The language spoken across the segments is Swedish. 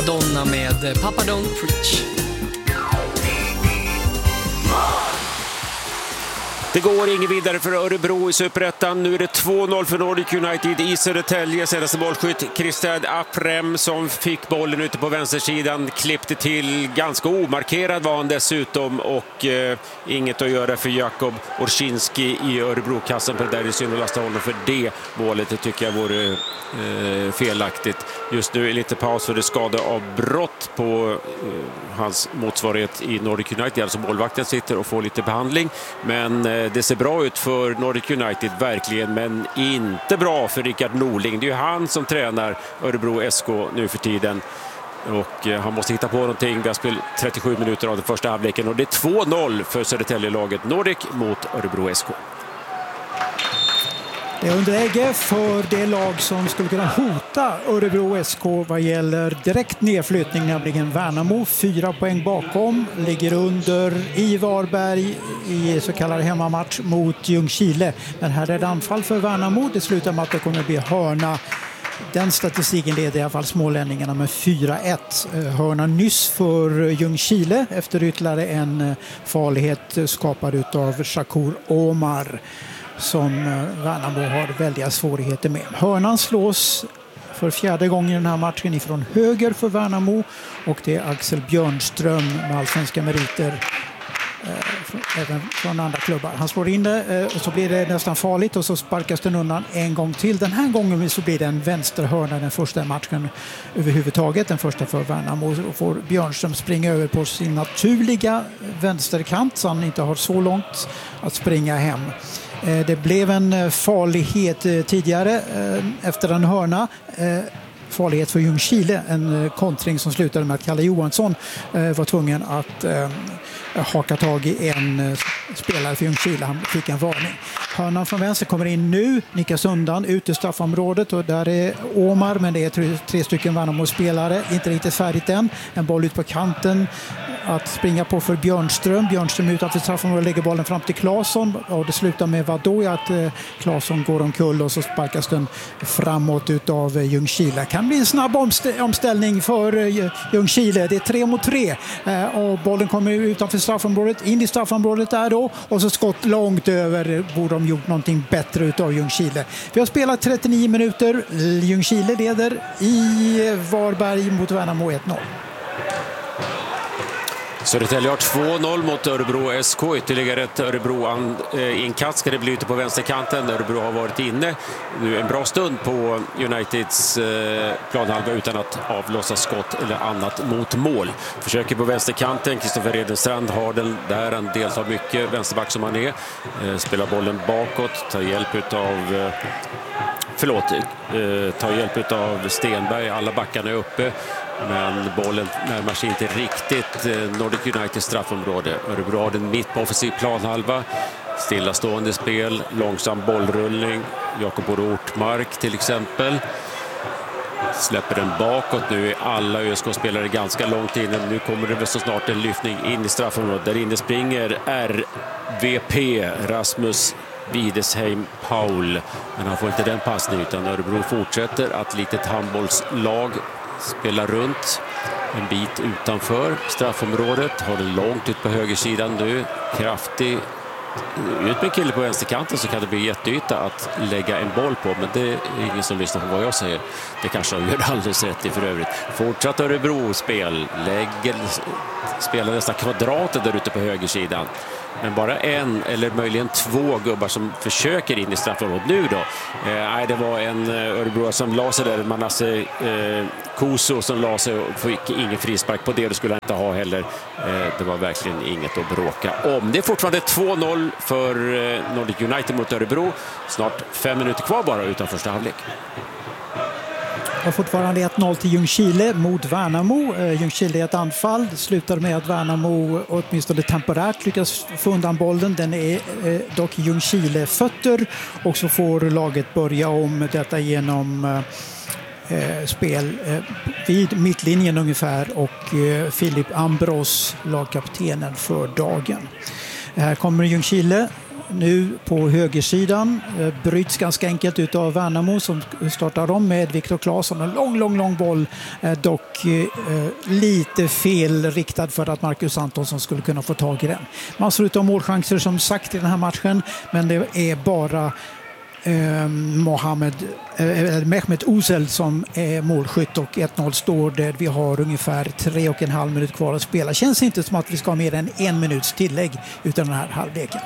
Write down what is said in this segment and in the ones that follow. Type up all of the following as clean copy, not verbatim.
Donna med Papa Don't Preach. Det går ingen vidare för Örebro i Superettan. Nu är det 2-0 för Nordic United i Södertälje. Senaste målskytt Christian Aprem som fick bollen ute på vänstersidan. Klippte till, ganska omarkerad var han dessutom. Och inget att göra för Jakob Orsinski i Örebro-kassen. På det där är synd att lasta honom för det målet. Det tycker jag vore felaktigt. Just nu är lite paus för det skadeavbrott på hans motsvarighet i Nordic United. Alltså målvakten sitter och får lite behandling. Men det ser bra ut för Nordic United verkligen, men inte bra för Rickard Norling. Det är ju han som tränar Örebro SK nu för tiden. Och han måste hitta på någonting. Vi har spelat 37 minuter av den första halvleken och det är 2-0 för Södertälje-laget Nordic mot Örebro SK. Det är underläge för det lag som skulle kunna hota Örebro SK vad gäller direkt nedflyttning, nämligen Värnamo. 4 poäng bakom, ligger under i Varberg i så kallad hemmamatch mot Ljungskile. Men här är det anfall för Värnamo. Det slutar med att det kommer att bli hörna. Den statistiken leder i alla fall smålänningarna med 4-1. Hörna nyss för Ljungskile efter ytterligare en farlighet skapad av Shakur Omar, som Värnamo har väldiga svårigheter med. Hörnan slås för 4:e gången i den här matchen ifrån höger för Värnamo, och det är Axel Björnström med allsvenska meriter även från andra klubbar. Han slår in det och så blir det nästan farligt och så sparkas den undan en gång till. Den här gången så blir det en vänsterhörna, den första matchen överhuvudtaget, den första för Värnamo, och får Björnström springa över på sin naturliga vänsterkant så han inte har så långt att springa hem. Det blev en farlighet tidigare efter en hörna. Farlighet för Ljungskile, en kontring som slutade med att Kalle Johansson var tvungen att haka tag i en spelare för Ljungskile. Han fick en varning. Hörnan från vänster kommer in nu, nickas undan ut i straffområdet, och där är Omar, men det är tre stycken Värnamo-spelare, inte riktigt färdigt än. En boll ut på kanten att springa på för Björnström. Björnström utanför straffområdet lägger bollen fram till Claesson, och det slutar med vadå? Att Claesson går omkull och så sparkas den framåt utav Ljungskile. Kan bli en snabb omställning för Ljungskile. Det är 3 mot 3 och bollen kommer utanför straffområdet, in i straffområdet där då, och så skott långt över. Borde de gjort någonting bättre utav Ljungskile. Vi har spelat 39 minuter. Ljungskile leder i Varberg mot Värnamo 1-0. Södertälje har 2-0 mot Örebro SK. Ytterligare ett Örebro-inkast ska det bli ute på vänsterkanten. Örebro har varit inne nu en bra stund på Uniteds planhalva utan att avlossa skott eller annat mot mål. Försöker på vänsterkanten. Kristoffer Edenstrand har den där. Han deltar mycket, vänsterback som han är. Spelar bollen bakåt, tar hjälp av Stenberg. Alla backarna är uppe. Men bollen närmar sig inte riktigt Nordic United straffområde. Örebro har den mitt på offensiv planhalva. Stillastående spel, långsam bollrullning. Jakob Ortmark till exempel. Släpper den bakåt. Nu är alla ÖSK-spelare ganska långt inne. Nu kommer det väl så snart en lyftning in i straffområdet. Där inne springer RVP, Rasmus Widesheim Paul. Men han får inte den passningen, utan Örebro fortsätter att litet handbollslag spelar runt en bit utanför straffområdet. Har det långt ut på högersidan nu. Kraftig ut med kille på vänsterkanten, så kan det bli jätteyta att lägga en boll på. Men det är ingen som lyssnar på vad jag säger. Det kanske jag gör alldeles rätt i för övrigt. Fortsatt Örebro-spel. Spelar nästan kvadratet där ute på högersidan. Men bara en eller möjligen 2 gubbar som försöker in i straffområdet nu då. Det var en Örebro som la sig där. Manasse Koso som la sig och fick ingen frispark på det. Det skulle han inte ha heller. Det var verkligen inget att bråka om. Det är fortfarande 2-0 för Nordic United mot Örebro. Snart 5 minuter kvar bara utan första halvlek. Och fortfarande 1-0 till Ljungskile mot Värnamo. Ljungskile är ett anfall. Det slutar med att Värnamo åtminstone temporärt lyckas få undan bollen. Den är dock Ljungskile fötter. Och så får laget börja om detta genom spel vid mittlinjen ungefär. Och Filip Ambros, lagkaptenen för dagen. Här kommer Ljungskile nu på högersidan. Bryts ganska enkelt ut av Värnamo som startar om med Viktor Claesson. En lång boll, dock lite fel riktad för att Marcus Antonsson skulle kunna få tag i den. Man ser ut av målchanser som sagt i den här matchen, men det är bara Mehmet Ozel som är målskytt och 1-0 står det. Vi har ungefär 3,5 minut kvar att spela. Känns inte som att vi ska ha mer än 1 minuts tillägg utan den här halvleken.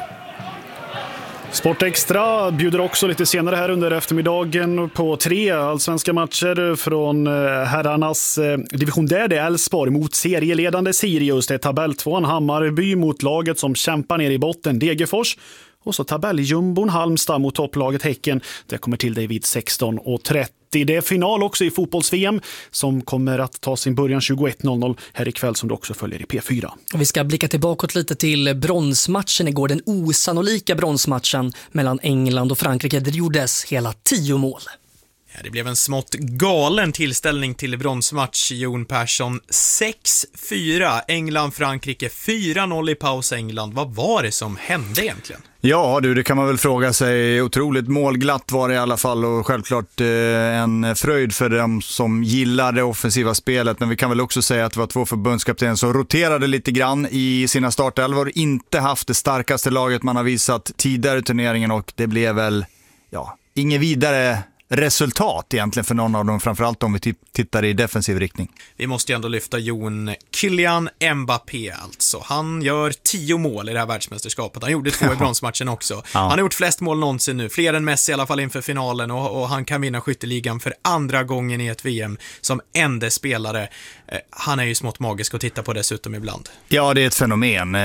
Sport Extra bjuder också lite senare här under eftermiddagen på 3 allsvenska matcher från herrarnas division där. Det är Elfsborg mot serieledande Sirius. Det är tabelltvåan Hammarby mot laget som kämpar ner i botten, Degerfors. Och så tabelljumbon Halmstad mot topplaget Häcken. Det kommer till dig vid 16:30. Det är final också i fotbolls-VM som kommer att ta sin början 21:00 här ikväll som du också följer i P4. Vi ska blicka tillbaka lite till bronsmatchen igår. Den osannolika bronsmatchen mellan England och Frankrike. Det gjordes hela 10 mål. Ja, det blev en smått galen tillställning till bronsmatch. Jon Persson 6-4. England-Frankrike 4-0 i paus England. Vad var det som hände egentligen? Ja du, det kan man väl fråga sig. Otroligt målglatt var det i alla fall och självklart en fröjd för dem som gillar det offensiva spelet. Men vi kan väl också säga att det var 2 förbundskaptener som roterade lite grann i sina startelvor. Inte haft det starkaste laget man har visat tidigare i turneringen och det blev väl inget vidare resultat egentligen för någon av dem, framförallt om vi tittar i defensiv riktning. Vi måste ju ändå lyfta Jon Kylian Mbappé alltså. Han gör 10 mål i det här världsmästerskapet. Han gjorde 2 i bronsmatchen också. Ja. Han har gjort flest mål någonsin nu. Fler än Messi i alla fall inför finalen och han kan vinna skytteligan för andra gången i ett VM som enda spelare. Han är ju smått magisk att titta på dessutom ibland. Ja, det är ett fenomen.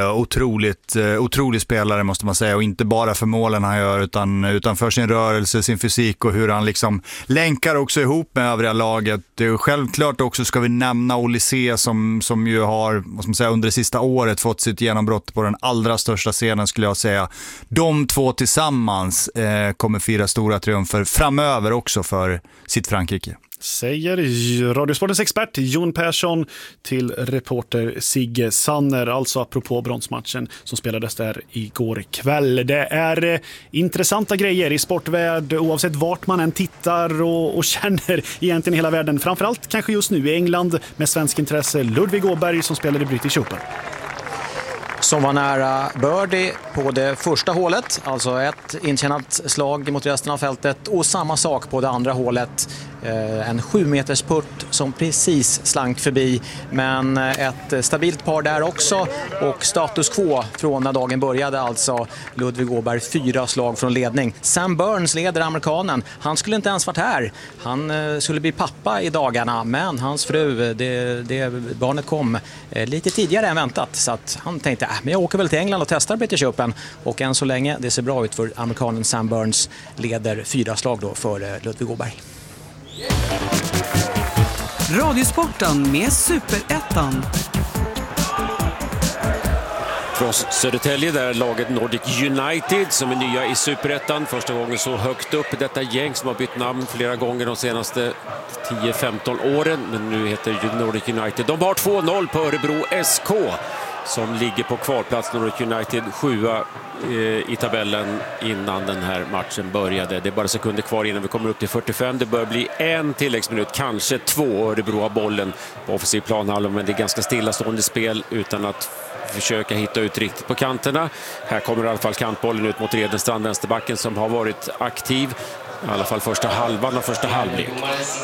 Otrolig spelare måste man säga och inte bara för målen han gör utan för sin rörelse, sin fysik och hur han liksom länkar också ihop med övriga laget. Självklart också ska vi nämna Olise som ju har, vad ska man säga, under det sista året fått sitt genombrott på den allra största scenen skulle jag säga. De 2 tillsammans kommer fira stora triumfer framöver också för sitt Frankrike. Säger Radiosportens expert Jon Persson till reporter Sigge Sanner, alltså apropå bronsmatchen som spelades där igår kväll. Det är intressanta grejer i sportvärld oavsett vart man än tittar och känner egentligen hela världen. Framförallt kanske just nu i England med svensk intresse. Ludvig Åberg som spelar i British Open. Som var nära birdie på det första hålet, alltså ett intjänat slag mot resten av fältet och samma sak på det andra hålet. En 7-meters putt som precis slank förbi, men ett stabilt par där också och status quo från när dagen började, alltså Ludvig Åberg 4 slag från ledning. Sam Burns leder amerikanen. Han skulle inte ens varit här. Han skulle bli pappa i dagarna, men hans fru, det barnet kom lite tidigare än väntat, så att han tänkte men jag åker väl till England och testar British Open, och än så länge det ser bra ut för amerikanen. Sam Burns leder 4 slag då för Ludvig Åberg. Radiosporten med Superettan. Från Södertälje där laget Nordic United som är nya i Superettan. Första gången så högt upp detta gäng som har bytt namn flera gånger de senaste 10-15 åren. Men nu heter Nordic United. De har 2-0 på Örebro SK som ligger på kvalplats. Nordic United 7 i tabellen innan den här matchen började. Det är bara sekunder kvar innan vi kommer upp till 45. Det bör bli en tilläggsminut, kanske 2. Örebro har bollen på offensiv planhalva, men det är ganska stillastående spel utan att försöka hitta ut riktigt på kanterna. Här kommer i alla fall kantbollen ut mot Redenstrand, vänsterbacken som har varit aktiv i alla fall första halvan och första halvlek.